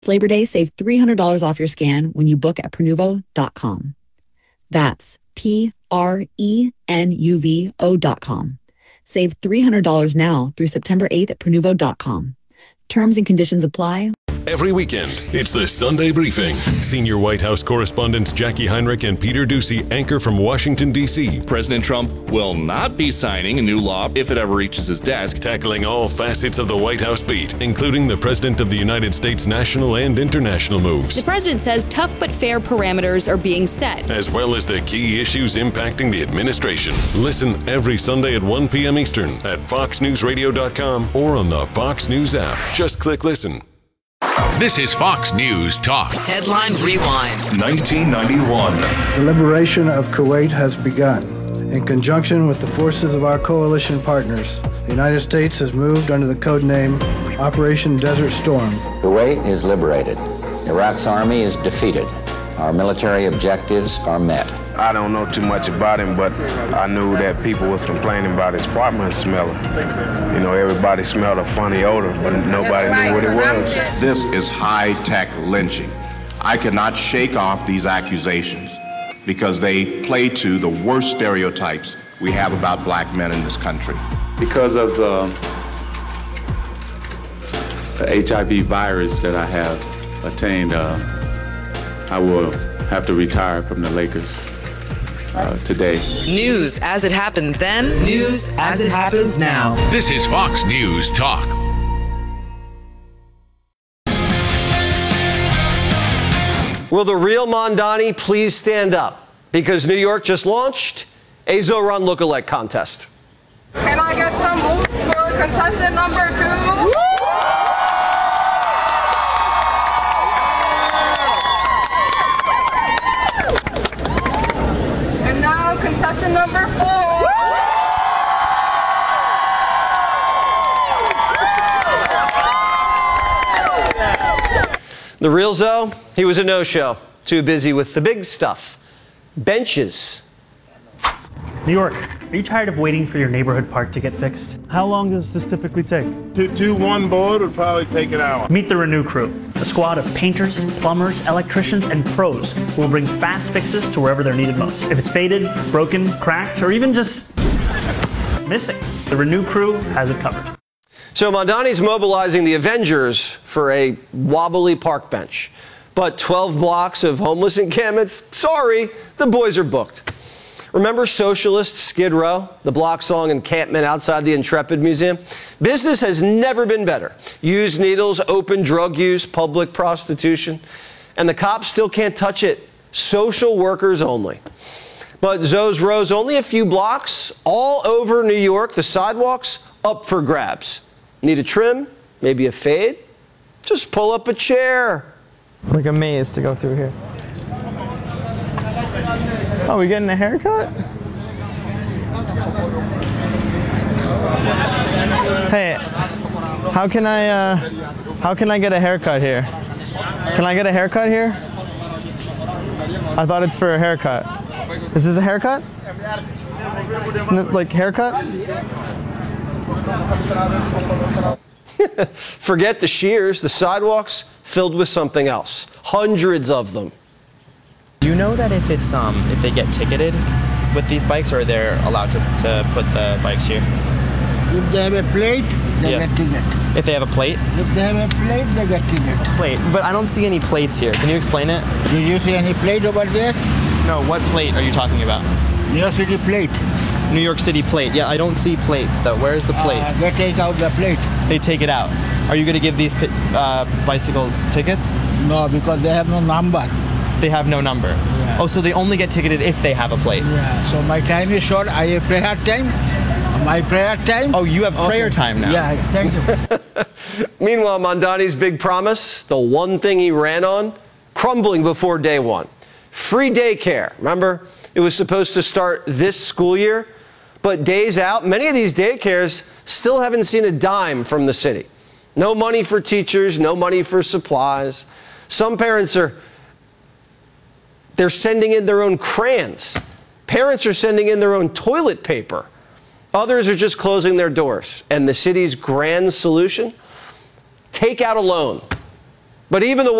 Labor Day, save $300 off your scan when you book at Prenuvo.com. That's Prenuvo.com. Save $300 now through September 8th at Prenuvo.com. Terms and conditions apply. Every weekend, it's the Sunday Briefing. Senior White House correspondents Jackie Heinrich and Peter Doocy anchor from Washington, D.C. President Trump will not be signing a new law if it ever reaches his desk. Tackling all facets of the White House beat, including the President of the United States' national and international moves. The president says tough but fair parameters are being set, as well as the key issues impacting the administration. Listen every Sunday at 1 p.m. Eastern at FoxNewsRadio.com or on the Fox News app. Just click listen. This is Fox News Talk. Headline Rewind. 1991. The liberation of Kuwait has begun. In conjunction with the forces of our coalition partners, the United States has moved under the code name Operation Desert Storm. Kuwait is liberated. Iraq's army is defeated. Our military objectives are met. I don't know too much about him, but I knew that people was complaining about his apartment smelling. You know, everybody smelled a funny odor, but nobody knew what it was. This is high-tech lynching. I cannot shake off these accusations because they play to the worst stereotypes we have about black men in this country. Because of the HIV virus that I have attained, I will have to retire from the Lakers today. News as it happened then, news as it happens now. This is Fox News Talk. Will the real Mondani please stand up? Because New York just launched a Zoran lookalike contest. Can I get some votes for contestant number 2? Contestant number 4. The real Zoe, he was a no-show. Too busy with the big stuff. Benches. New York, are you tired of waiting for your neighborhood park to get fixed? How long does this typically take? To do one board would probably take an hour. Meet the Renew crew, a squad of painters, plumbers, electricians, and pros who will bring fast fixes to wherever they're needed most. If it's faded, broken, cracked, or even just missing, the Renew crew has it covered. So Mondani's mobilizing the Avengers for a wobbly park bench. But 12 blocks of homeless encampments? Sorry, the boys are booked. Remember Socialist Skid Row, the block song encampment outside the Intrepid Museum? Business has never been better. Used needles, open drug use, public prostitution. And the cops still can't touch it. Social workers only. But Zoe's Row's only a few blocks, all over New York. The sidewalks up for grabs. Need a trim? Maybe a fade? Just pull up a chair. It's like a maze to go through here. Oh, we getting a haircut? Hey, how can I get a haircut here? Can I get a haircut here? I thought it's for a haircut. Is this a haircut? Like haircut? Forget the shears, the sidewalks filled with something else. Hundreds of them. Do you know that if it's if they get ticketed with these bikes, or they're allowed to put the bikes here? If they have a plate, they get ticket. If they have a plate? If they have a plate, they get ticket. Plate, but I don't see any plates here. Can you explain it? Did you see any plate over there? No, what plate are you talking about? New York City plate. New York City plate. Yeah, I don't see plates though. Where's the plate? They take out the plate. They take it out. Are you going to give these bicycles tickets? No, because they have no number. They have no number. Yeah. Oh, so they only get ticketed if they have a plate. Yeah, so my time is short. I have prayer time. My prayer time. Oh, you have prayer time now. Yeah, thank you. Meanwhile, Mondani's big promise, the one thing he ran on, crumbling before day one. Free daycare. Remember, it was supposed to start this school year, but days out, many of these daycares still haven't seen a dime from the city. No money for teachers, no money for supplies. Some parents they're sending in their own crayons. Parents are sending in their own toilet paper. Others are just closing their doors. And the city's grand solution? Take out a loan. But even the